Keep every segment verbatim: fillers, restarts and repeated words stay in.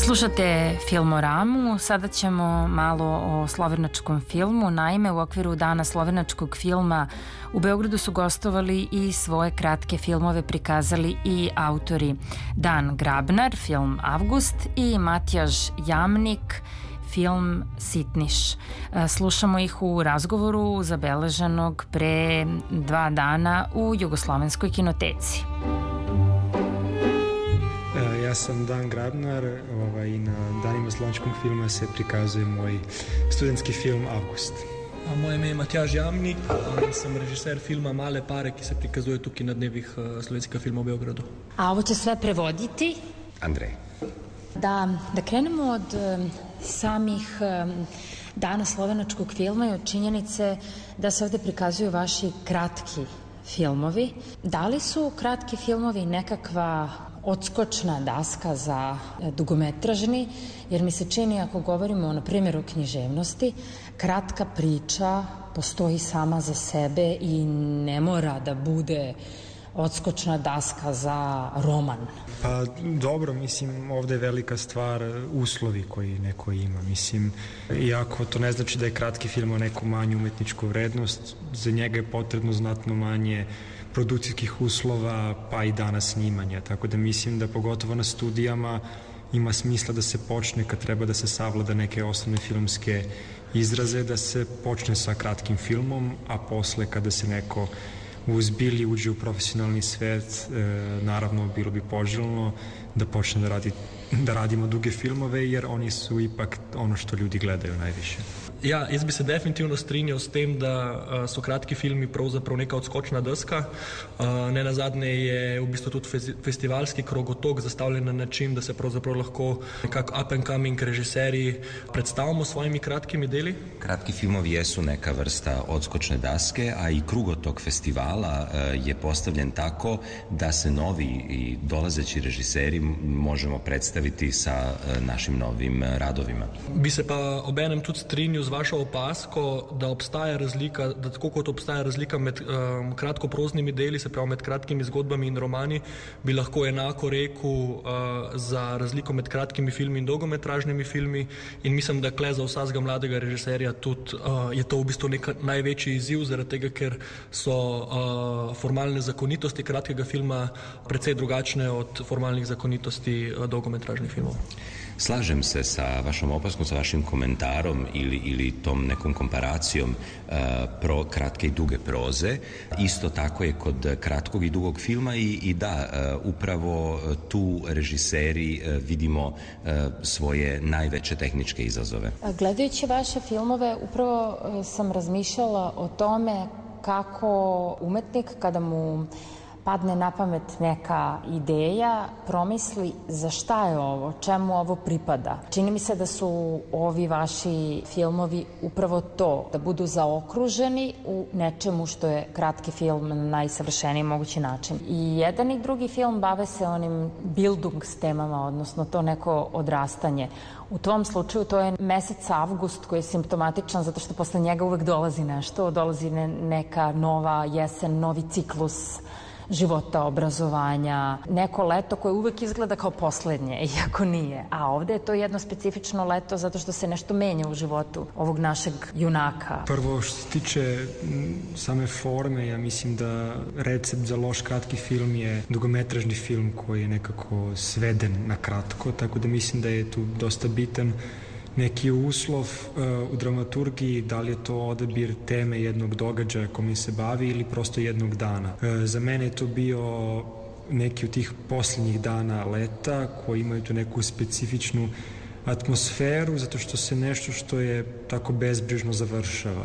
Slušate Filmoramu, sada ćemo malo o slovenačkom filmu. Naime, u okviru Dana slovenačkog filma u Beogradu su gostovali i svoje kratke filmove prikazali i autori Dan Grabnar, film Avgust, i Matjaž Jamnik, film Sitniš. Slušamo ih u razgovoru zabeleženog pre dva dana u Jugoslovenskoj kinoteci. Ja sam Dan Grabnar ovaj, i na Danima slovenačkog filma se prikazuje moj studentski film Avgust. Moje ime je Matjaž Jamnik, sem režiser filma Male pare, ki se prikazuje tukaj na dnevih slovenskega filma u Beogradu. A ovo će sve prevoditi? Andrej. Da, da krenemo od um, samih um, Dana slovenačkog filma i od činjenice da se ovde prikazuju vaši kratki filmovi. Da li su kratki filmovi nekakva odskočna daska za dugometražni, jer mi se čini, ako govorimo na primjeru književnosti, kratka priča postoji sama za sebe i ne mora da bude odskočna daska za roman. Pa dobro, mislim, ovde je velika stvar uslovi koji neko ima. Mislim, iako to ne znači da je kratki film o neku manju umetničku vrednost, za njega je potrebno znatno manje produkcijskih uslova, pa i dana snimanja. Tako da mislim da pogotovo na studijama ima smisla da se počne kad treba da se savlada neke osnovne filmske izraze, da se počne sa kratkim filmom, a posle kada se neko uzbili, uđe u profesionalni svet, e, naravno bilo bi poželjno da počne da, radi, da radimo duge filmove, jer oni su ipak ono što ljudi gledaju najviše. Ja, jaz bi se definitivno strinjal s tem, da uh, so kratki filmi pravzaprav neka odskočna deska. Uh, ne nazadnje je v bistvu tudi festivalski krogotok zastavljen na način, da se pravzaprav lahko nekako up and coming režiserji predstavimo s svojimi kratkimi deli. Kratki filmovi jesu neka vrsta odskočne daske, a i krugotok festivala uh, je postavljen tako da se novi i dolazeći režiseri možemo predstaviti sa uh, našim novim radovima. Bi se pa obenem tudi strinjal z vašo opasko, da obstaja razlika, da tako kot obstaja razlika med um, kratkoproznimi deli, se pravi med kratkimi zgodbami in romani, bi lahko enako rekel uh, za razliko med kratkimi filmi in dolgometražnimi filmi, in mislim, da kle za vsakega mladega režiserja tudi uh, je to v bistvu nek največji izziv, zaradi tega, ker so uh, formalne zakonitosti kratkega filma precej drugačne od formalnih zakonitosti uh, dolgometražnih filmov. Slažem se sa vašom opaskom, sa vašim komentarom ili, ili tom nekom komparacijom uh, pro kratke i duge proze. Isto tako je kod kratkog i dugog filma i, i da, uh, upravo tu režiseri uh, vidimo uh, svoje najveće tehničke izazove. Gledajući vaše filmove, upravo uh, sam razmišljala o tome kako umetnik kada mu padne na pamet neka ideja, promisli za šta je ovo, čemu ovo pripada. Čini mi se da su ovi vaši filmovi upravo to, da budu zaokruženi u nečemu što je kratki film na najsavršeniji mogući način. I jedan i drugi film bave se onim bildungs temama, odnosno to neko odrastanje. U tom slučaju to je mesec avgust koji je simptomatičan zato što posle njega uvek dolazi nešto, dolazi neka nova jesen, novi ciklus života, obrazovanja, neko leto koje uvek izgleda kao poslednje, iako nije. A ovde je to jedno specifično leto zato što se nešto menja u životu ovog našeg junaka. Prvo, što se tiče same forme, ja mislim da recept za loš kratki film je dugometražni film koji je nekako sveden na kratko, tako da mislim da je tu dosta bitan neki uslov uh, u dramaturgiji, da li je to odabir teme jednog događaja kome se bavi ili prosto jednog dana. Uh, za mene je to bio neki od tih posljednjih dana leta koji imaju tu neku specifičnu atmosferu zato što se nešto što je tako bezbrižno završava.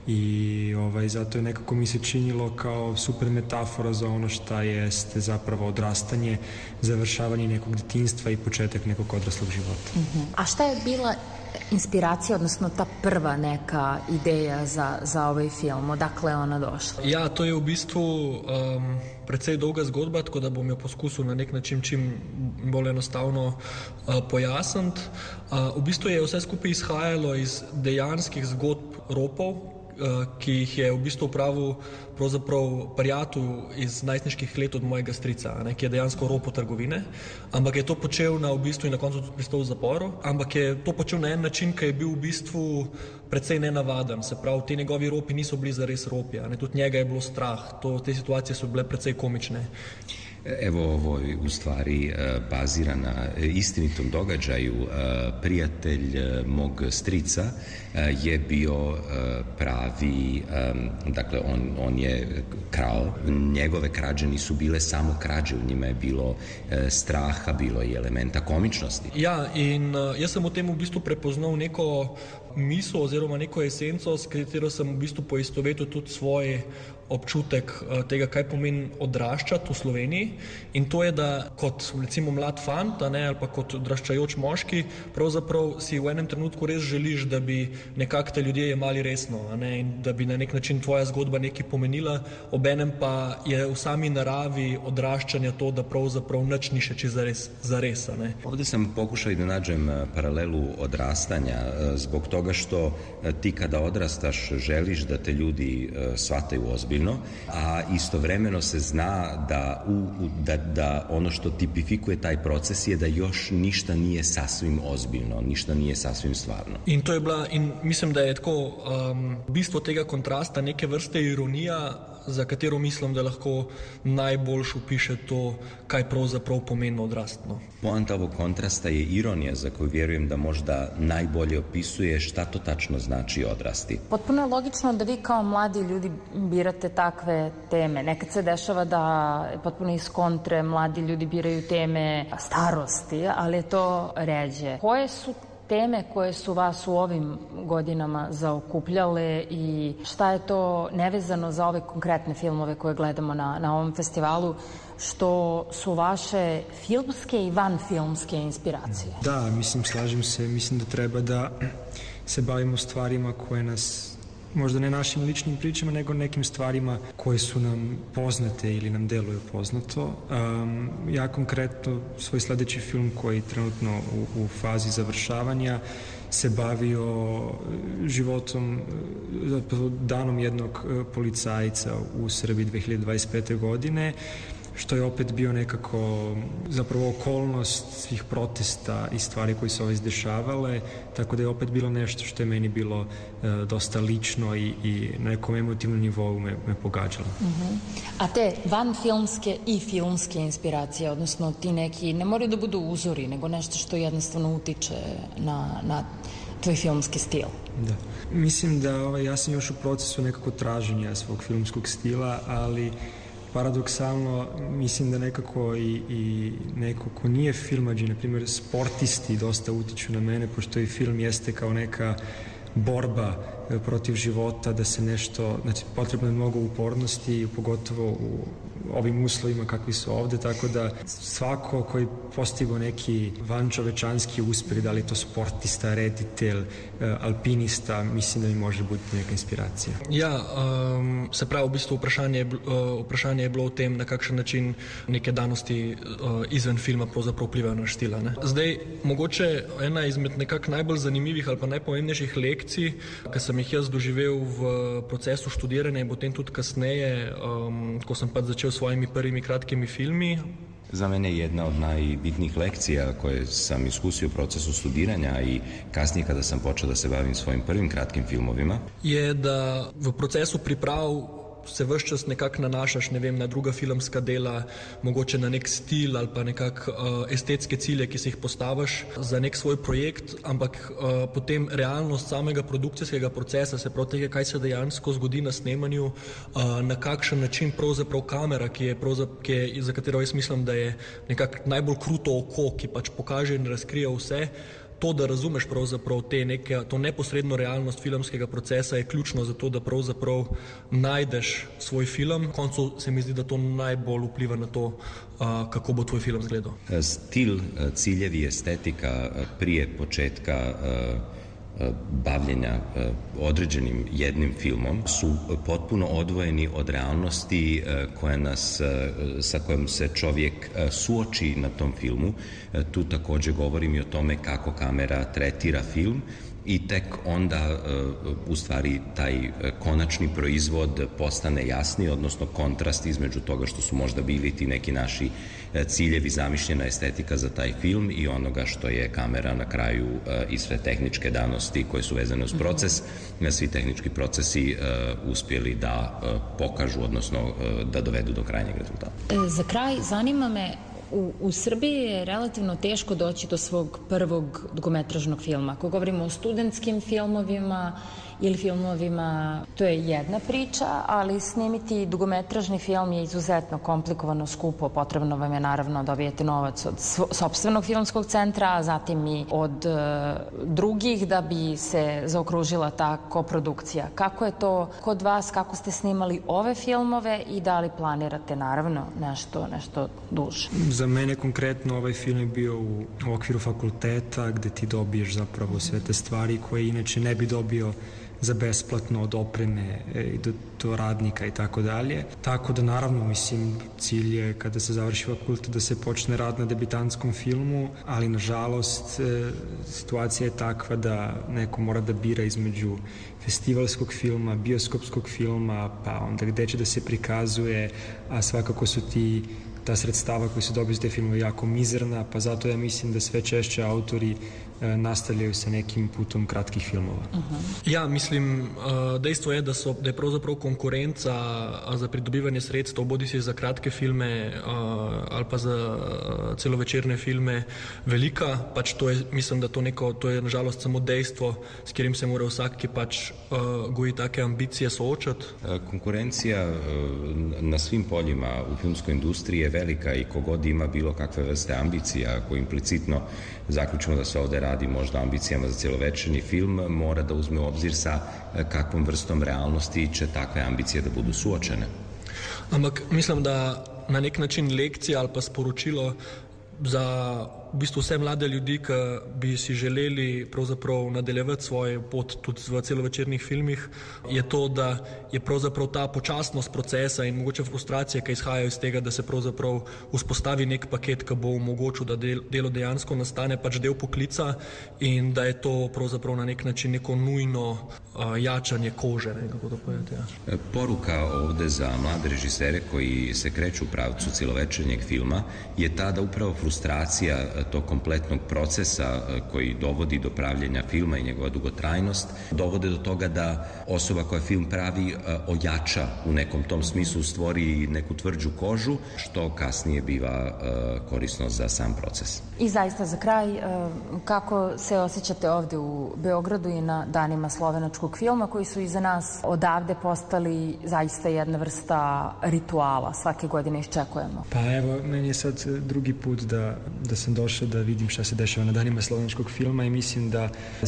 I ovaj, zato je nekako mi se činilo kao super metafora za ono šta jeste zapravo odrastanje, završavanje nekog detinjstva i početak nekog odraslog života. Uh-huh. A šta je bila inspiracija, odnosno ta prva neka ideja za, za ovaj film? Odakle je ona došla? Ja, to je v bistvu um, precej dolga zgodba, tako da bom jo poskusil na nek način čim bolj enostavno uh, pojasniti. Uh, v bistvu je vse skupaj izhajalo iz dejanskih zgodb ropov, ki jih je v bistvu upravil pravzaprav prijatelj iz najstniških let od mojega strica, ne, ki je dejansko ropal trgovine, ampak je to počel na, v bistvu in na koncu tudi pristal v zaporu, ampak je to počel na en način, ki je bil v bistvu precej nenavaden, se pravi, te njegovi ropi niso bili zares ropi, ne, tudi njega je bilo strah, to, te situacije so bile precej komične. Evo, ovo u stvari bazira na istinitom događaju. Prijatelj mog strica je bio pravi, dakle on, on je krao, njegove krađe nisu bile samo krađe, u njima je bilo straha, bilo je elementa komičnosti. Ja, in jaz sem v tem v bistvu prepoznal neko misel oziroma neko esenco, s katero sem v bistvu poistovetil tudi svoj občutek tega, kaj pomeni odraščati v Sloveniji, in to je, da kot recimo mlad fant, ne, ali pa kot odraščajoč moški, pravzaprav si v enem trenutku res želiš, da bi nekako te ljudje jemali resno, ne, in da bi na nek način tvoja zgodba nekaj pomenila, obenem pa je v sami naravi odraščanja to, da pravzaprav nič ni še čisto zares, zares, ne. Ovdje sam pokušao da nađem paralelu odrastanja zbog toga što ti kada odrastaš želiš da te ljudi shvataju ozbiljno, a istovremeno se zna da, u, da, da ono što tipifikuje taj proces je da još ništa nije sasvim ozbiljno, ništa nije sasvim stvarno. In to je bila, in mislim, da je tako um, bistvo tega kontrasta neke vrste ironija, za katero mislim, da lahko najboljš opiše to, kaj pravzaprav pomeni odrasti. No. Poanta ovog kontrasta je ironija za koju vjerujem da možda najbolje opisuje šta to tačno znači odrasti. Potpuno je logično da vi kao mladi ljudi birate takve teme. Nekad se dešava da potpuno iz kontre mladi ljudi biraju teme starosti, ali je to ređe. Koje su teme koje su vas u ovim godinama zaokupljale i šta je to nevezano za ove konkretne filmove koje gledamo na, na ovom festivalu, što su vaše filmske i vanfilmske inspiracije? Da, mislim, slažem se. Mislim da treba da se bavimo stvarima koje nas, možda ne našim ličnim pričama, nego nekim stvarima koje su nam poznate ili nam deluju poznato. Um, ja konkretno svoj sledeći film koji trenutno u, u fazi završavanja se bavio životom, danom jednog policajca u Srbiji dve hiljade dvadeset pete. godine, što je opet bio nekako zapravo okolnost svih protesta i stvari koji su ove izdešavale, tako da je opet bilo nešto što je meni bilo e, dosta lično i, i na nekom emotivnom nivou me, me pogađalo. Uh-huh. A te vanfilmske i filmske inspiracije, odnosno ti neki, ne moraju da budu uzori, nego nešto što jednostavno utiče na, na tvoj filmski stil? Da. Mislim da ovaj, ja sam još u procesu nekako traženja svog filmskog stila, ali paradoksalno mislim da nekako i, i neko ko nije filmađi, na primjer sportisti dosta utiču na mene, pošto i film jeste kao neka borba protiv života, da se nešto, znači potrebno je mnogo upornosti, pogotovo u ovim uslovima kakvi su ovde, tako da svako koji postigo neki vančovečanski uspeh, da li to sportista, reditelj, alpinista, mislim da mi može biti neka inspiracija. Ja, um, se pravi, v bistvu vprašanje je, uh, vprašanje je bilo v tem, na kakšen način neke danosti uh, izven filma pravzaprav vplivajo na štila. Ne? Zdaj, mogoče ena izmed nekako najbolj zanimivih ali pa najpomembnejših lekcij, ki sem jih jaz doživel v procesu študiranja in potem tudi kasneje, um, ko sem pa začel s svojimi prvimi kratkimi filmi. Za mene jedna od najbitnijih lekcija koje sam iskusio u procesu studiranja i kasnije kada sam počeo da se bavim svojim prvim kratkim filmovima, je da v procesu priprav se vse čas nekako nanašaš, ne vem, na druga filmska dela, mogoče na nek stil ali pa nekako uh, estetske cilje, ki si jih postaviš za nek svoj projekt, ampak uh, potem realnost samega produkcijskega procesa, se pravi tega, kaj se dejansko zgodi na snemanju, uh, na kakšen način pravzaprav kamera, ki je, ki je, za katero jaz mislim, da je nekako najbolj kruto oko, ki pač pokaže in razkrije vse. To, da razumeš pravzaprav te neke, to neposredno realnost filmskega procesa je ključno za to, da pravzaprav najdeš svoj film. Na koncu se mi zdi, da to najbolj vpliva na to, kako bo tvoj film izgledal. Stil, ciljevi, estetika prije početka bavljenja određenim jednim filmom su potpuno odvojeni od realnosti koja nas, sa kojom se čovjek suoči na tom filmu. Tu također govorim i o tome kako kamera tretira film i tek onda u stvari taj konačni proizvod postane jasniji, odnosno kontrast između toga što su možda bili ti neki naši ciljevi, zamišljena estetika za taj film i onoga što je kamera na kraju i sve tehničke danosti koje su vezane uz proces, svi tehnički procesi uspjeli da pokažu, odnosno da dovedu do krajnjeg rezultata. Za kraj, zanima me, U, u Srbiji je relativno teško doći do svog prvog dugometražnog filma. Ako govorimo o studentskim filmovima ili filmovima, to je jedna priča, ali snimiti dugometražni film je izuzetno komplikovano, skupo. Potrebno vam je naravno dobijete novac od sopstvenog filmskog centra, a zatim i od e, drugih da bi se zaokružila ta koprodukcija. Kako je to kod vas, kako ste snimali ove filmove i da li planirate naravno nešto, nešto duže? Za mene konkretno ovaj film je bio u okviru fakulteta gde ti dobiješ zapravo sve te stvari koje inače ne bi dobio za besplatno od opreme i do, do radnika i tako dalje. Tako da naravno, mislim, cilj je kada se završi fakultet da se počne rad na debitantskom filmu, ali nažalost situacija je takva da neko mora da bira između festivalskog filma, bioskopskog filma, pa onda gde će da se prikazuje, a svakako su ti ta sredstava koji se dobiju za te filmove jako mizerna, pa zato ja mislim da sve češće autori e, nastavljaju sa nekim putom kratkih filmova. Uh-huh. Ja, mislim, dejstvo je, da, so, da je pravzaprav konkurenca za pridobivanje sredstev, bodi si za kratke filme ali pa za celovečerne filme, velika. Pač to je, mislim, da to, neko, to je nažalost samo dejstvo, s katerim se mora vsak, ki pač goji take ambicije, soočati. Konkurencija na svim poljima u filmskoj industriji je velika i kogod ima bilo kakve vrste ambicija, ako implicitno zaključimo da se ovde radi možda ambicijama za celovečerni film, mora da uzme u obzir sa kakvom vrstom realnosti će takve ambicije da budu suočene. Ampak mislim, da na nek način lekcija ali pa sporočilo za v bistvu vse mlade ljudi, ki bi si želeli pravzaprav nadaljevati svojo pot tudi v celovečernih filmih, je to, da je pravzaprav ta počasnost procesa in mogoče frustracije, ki izhajajo iz tega, da se pravzaprav vzpostavi nek paket, ki bo omogočil, da del, delo dejansko nastane pač del poklica in da je to pravzaprav na nek način neko nujno uh, jačanje kože, ne, kako to povedati. Ja. Poruka ovde za mlade režisere koji se kreću u pravcu celovečernjeg filma je ta da upravo frustracija tog kompletnog procesa koji dovodi do pravljenja filma i njegova dugotrajnost, dovode do toga da osoba koja film pravi ojača u nekom tom smislu, stvori neku tvrđu kožu, što kasnije biva korisno za sam proces. I zaista za kraj, kako se osjećate ovde u Beogradu i na danima slovenačkog filma, koji su iza nas odavde postali zaista jedna vrsta rituala, svake godine iščekujemo? Pa evo, meni je sad drugi put da, da sam došao da vidim šta se dešava na danima slovenačkog filma i mislim da